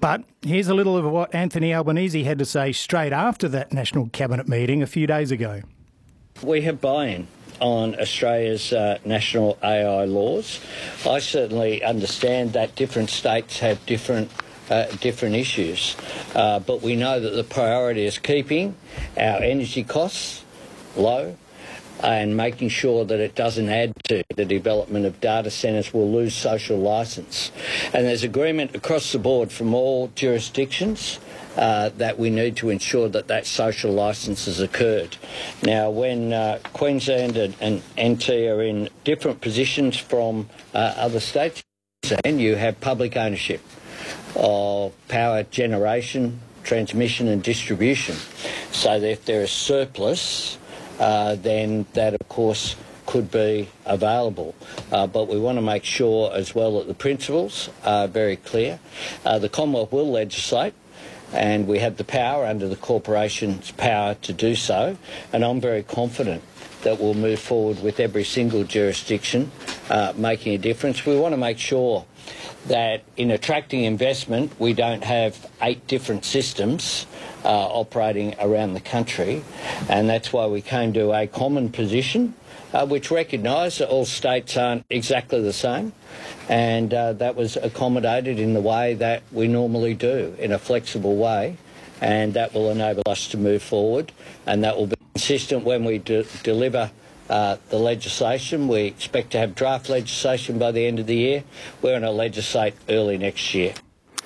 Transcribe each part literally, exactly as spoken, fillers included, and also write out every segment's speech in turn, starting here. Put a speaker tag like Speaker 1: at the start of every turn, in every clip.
Speaker 1: But here's a little of what Anthony Albanese had to say straight after that National Cabinet meeting a few days ago.
Speaker 2: We have buy-in on Australia's uh, national A I laws. I certainly understand that different states have different uh, different issues, uh, but we know that the priority is keeping our energy costs low and making sure that it doesn't add to the development of data centres will lose social licence. And there's agreement across the board from all jurisdictions Uh, that we need to ensure that that social licence has occurred. Now, when uh, Queensland and, and N T are in different positions from uh, other states, and you have public ownership of power generation, transmission and distribution. So that if there is surplus, uh, then that, of course, could be available. Uh, but we want to make sure as well that the principles are very clear. Uh, the Commonwealth will legislate, and we have the power under the corporation's power to do so, and I'm very confident that we'll move forward with every single jurisdiction uh, making a difference. We want to make sure that in attracting investment we don't have eight different systems uh, operating around the country, and that's why we came to a common position uh, which recognised that all states aren't exactly the same, and uh, that was accommodated in the way that we normally do, in a flexible way, and that will enable us to move forward, and that will be consistent when we de deliver uh, the legislation. We expect to have draft legislation by the end of the year. We're going to legislate early next year.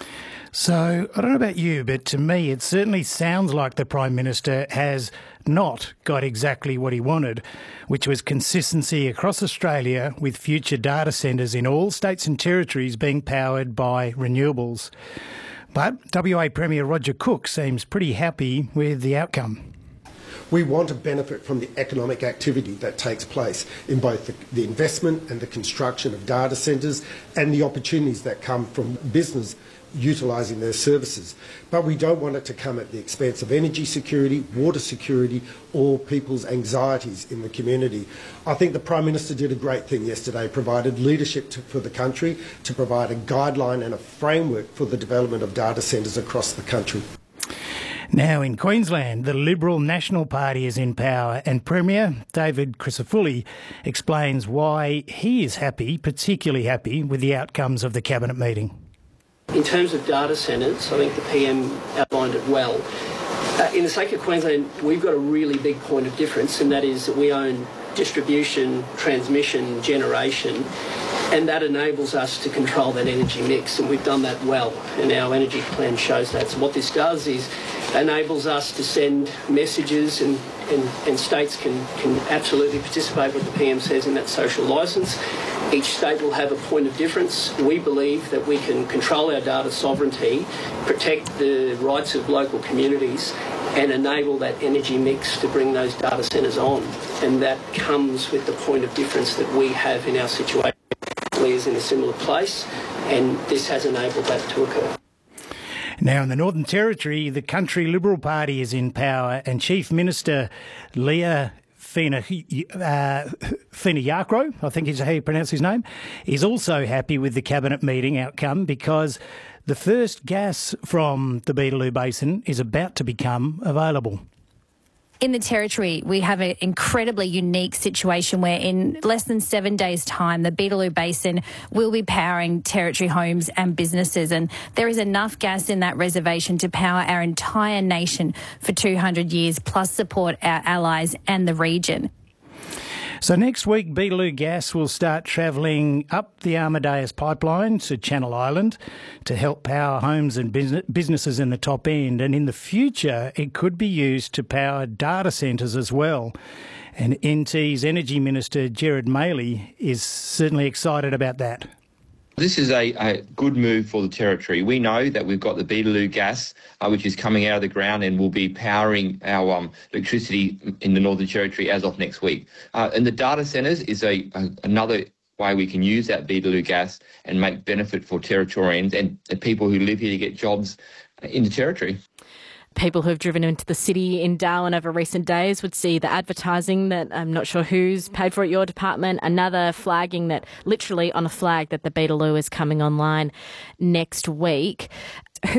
Speaker 1: So, I don't know about you, but to me it certainly sounds like the Prime Minister has not got exactly what he wanted, which was consistency across Australia with future data centres in all states and territories being powered by renewables. But W A Premier Roger Cook seems pretty happy with the outcome.
Speaker 3: We want to benefit from the economic activity that takes place in both the, the investment and the construction of data centres and the opportunities that come from business utilising their services. But we don't want it to come at the expense of energy security, water security or people's anxieties in the community. I think the Prime Minister did a great thing yesterday, provided leadership to, for the country to provide a guideline and a framework for the development of data centres across the country.
Speaker 1: Now in Queensland, the Liberal National Party is in power, and Premier David Crisafulli explains why he is happy, particularly happy, with the outcomes of the Cabinet meeting.
Speaker 4: In terms of data centres, I think the P M outlined it well. Uh, in the state of Queensland, we've got a really big point of difference, and that is that we own distribution, transmission, generation, and that enables us to control that energy mix, and we've done that well, and our energy plan shows that. So what this does is enables us to send messages, and, and, and states can, can absolutely participate, what the P M says, in that social licence. Each state will have a point of difference. We believe that we can control our data sovereignty, protect the rights of local communities, and enable that energy mix to bring those data centres on. And that comes with the point of difference that we have in our situation. Is in a similar place, and this has enabled that to occur.
Speaker 1: Now in the Northern Territory, the Country Liberal Party is in power, and Chief Minister Leah Fina, uh, Fina-Yakro, I think is how you pronounce his name, is also happy with the Cabinet meeting outcome because the first gas from the Beetaloo Basin is about to become available.
Speaker 5: In the Territory, we have an incredibly unique situation where in less than seven days' time, the Beetaloo Basin will be powering Territory homes and businesses. And there is enough gas in that reservation to power our entire nation for two hundred years, plus support our allies and the region.
Speaker 1: So next week, Beetaloo Gas will start travelling up the Amadeus pipeline to Channel Island to help power homes and business businesses in the top end. And in the future, it could be used to power data centres as well. And N T's Energy Minister, Gerard Maley, is certainly excited about that.
Speaker 6: This is a, a good move for the Territory. We know that we've got the Beetaloo gas, uh, which is coming out of the ground and will be powering our um, electricity in the Northern Territory as of next week. Uh, and the data centres is a, a another way we can use that Beetaloo gas and make benefit for Territorians and, and people who live here to get jobs in the Territory.
Speaker 7: People who have driven into the city in Darwin over recent days would see the advertising that I'm not sure who's paid for at your department, another flagging that literally on a flag that the Beetaloo is coming online next week.